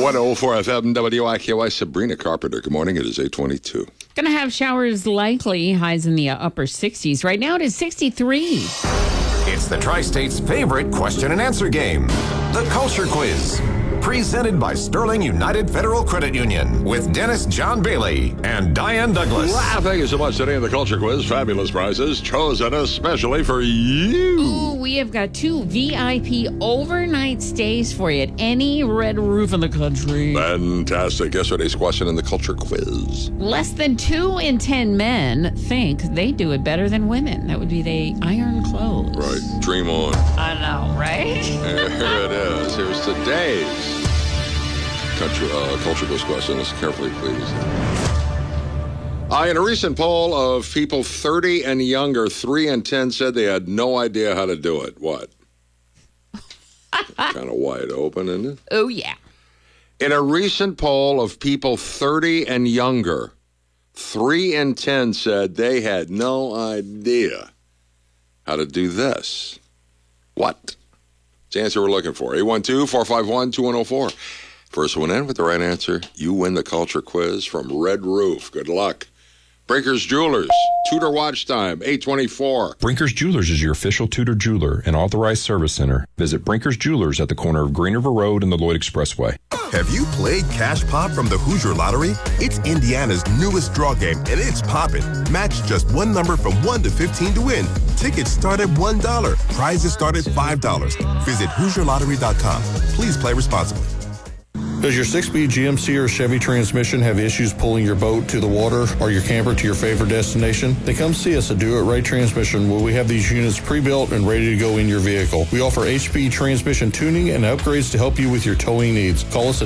104 FM WIKY. Sabrina Carpenter. Good morning. It is 8:22. Going to have showers likely, highs in the upper 60s. Right now it is 63. It's the Tri-State's favorite question and answer game, the Culture Quiz. Presented by Sterling United Federal Credit Union with Dennis John Bailey and Diane Douglas. Wow, thank you so much today in the Culture Quiz. Fabulous prizes chosen especially for you. Ooh, we have got 2 VIP overnight stays for you at any Red Roof in the country. Fantastic. Yesterday's question in the Culture Quiz. Less than 2 in 10 men think they do it better than women. That would be they iron clothes. Right. Dream on. I know, right? Here it is. Here's today's Culture Quiz question. Listen carefully, please. In a recent poll of people 30 and younger, 3 in 10 said they had no idea how to do it. What? Kind of wide open, isn't it? Oh, yeah. In a recent poll of people 30 and younger, 3 in 10 said they had no idea how to do this. What? It's the answer we're looking for. 812-451-2104. First one in with the right answer, you win the Culture Quiz from Red Roof. Good luck. Brinkers Jewelers, Tudor Watch Time, 8:24. Brinkers Jewelers is your official Tudor jeweler and authorized service center. Visit Brinkers Jewelers at the corner of Green River Road and the Lloyd Expressway. Have you played Cash Pop from the Hoosier Lottery? It's Indiana's newest draw game, and it's poppin'. Match just one number from 1 to 15 to win. Tickets start at $1. Prizes start at $5. Visit HoosierLottery.com. Please play responsibly. Does your 6-speed GMC or Chevy transmission have issues pulling your boat to the water or your camper to your favorite destination? Then come see us at Do It Right Transmission, where we have these units pre-built and ready to go in your vehicle. We offer HP transmission tuning and upgrades to help you with your towing needs. Call us at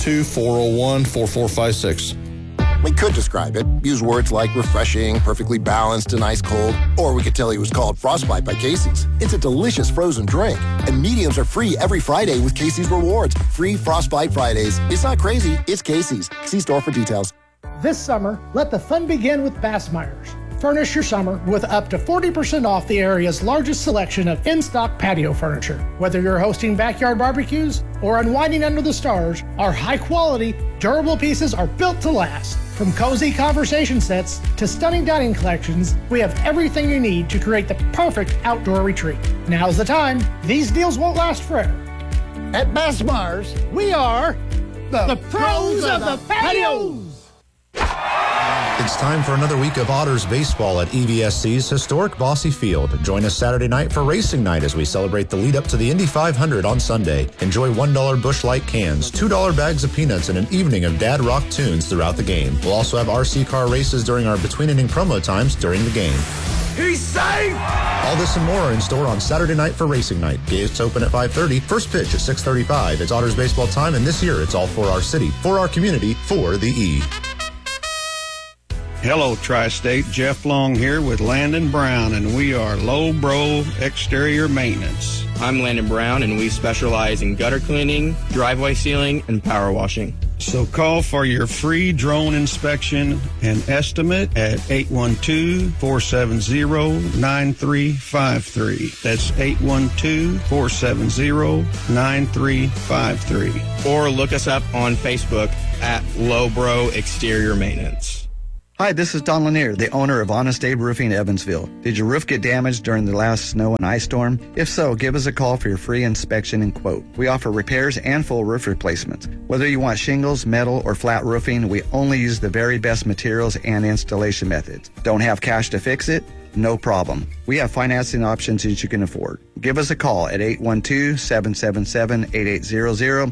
812-401-4456. We could describe it, use words like refreshing, perfectly balanced, and ice cold, or we could tell you it was called Frostbite by Casey's. It's a delicious frozen drink, and mediums are free every Friday with Casey's Rewards. Free Frostbite Fridays. It's not crazy, it's Casey's. See store for details. This summer, let the fun begin with Bassmeyer's. Furnish your summer with up to 40% off the area's largest selection of in-stock patio furniture. Whether you're hosting backyard barbecues or unwinding under the stars, our high-quality, durable pieces are built to last. From cozy conversation sets to stunning dining collections, we have everything you need to create the perfect outdoor retreat. Now's the time. These deals won't last forever. At Bassmeyer's, we are the pros of the patios. It's time for another week of Otters baseball at EVSC's historic Bosse Field. Join us Saturday night for Racing Night as we celebrate the lead up to the Indy 500 on Sunday. Enjoy $1 Busch Light cans, $2 bags of peanuts, and an evening of dad rock tunes throughout the game. We'll also have RC car races during our between inning promo times during the game. He's safe! All this and more are in store on Saturday night for Racing Night. Gates open at 5:30, first pitch at 6:35. It's Otters baseball time, and this year it's all for our city, for our community, for the E. Hello, Tri-State. Jeff Long here with Landon Brown, and we are Low Bro Exterior Maintenance. I'm Landon Brown, and we specialize in gutter cleaning, driveway sealing, and power washing. So call for your free drone inspection and estimate at 812-470-9353. That's 812-470-9353. Or look us up on Facebook at Low Bro Exterior Maintenance. Hi, this is Don Lanier, the owner of Honest Abe Roofing Evansville. Did your roof get damaged during the last snow and ice storm? If so, give us a call for your free inspection and quote. We offer repairs and full roof replacements. Whether you want shingles, metal, or flat roofing, we only use the very best materials and installation methods. Don't have cash to fix it? No problem. We have financing options that you can afford. Give us a call at 812-777-8800,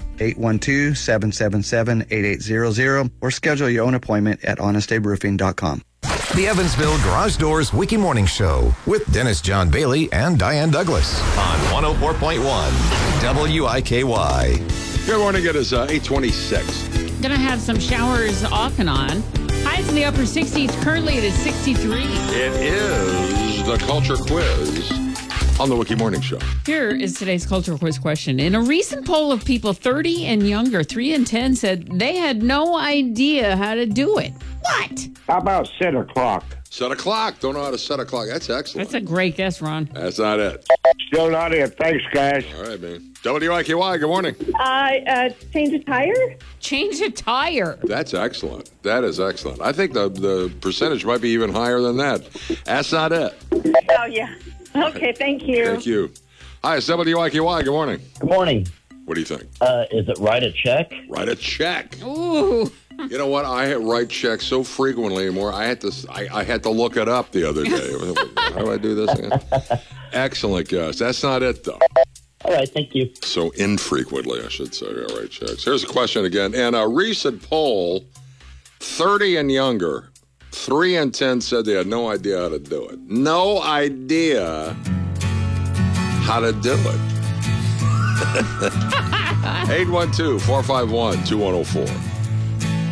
812-777-8800, or schedule your own appointment at honestaberoofing.com. The Evansville Garage Doors Wiki Morning Show with Dennis John Bailey and Diane Douglas on 104.1 WIKY. Good morning. It is 8:26. Gonna have some showers off and on. Highs in the upper 60s. Currently it is 63. It is the Culture Quiz on the Wiki Morning Show. Here is today's Culture Quiz question. In a recent poll of people 30 and younger, 3 in 10 said they had no idea how to do it. What? How about Santa Claus? Set a clock. Don't know how to set a clock. That's excellent. That's a great guess, Ron. That's not it. Still not it. Thanks, guys. All right, man. WIKY, good morning. Change a tire? Change a tire. That's excellent. That is excellent. I think the percentage might be even higher than that. That's not it. Oh, yeah. Okay, thank you. Thank you. Hi, it's WIKY. Good morning. Good morning. What do you think? Is it write a check? Write a check. Ooh. You know what? I write checks so frequently anymore. I had to look it up the other day. How do I do this again? Excellent guess. That's not it, though. All right, thank you. So infrequently, I should say. I write checks. Here's a question again. In a recent poll, 30 and younger, 3 in 10 said they had no idea how to do it. No idea how to do it. 812-451-2104.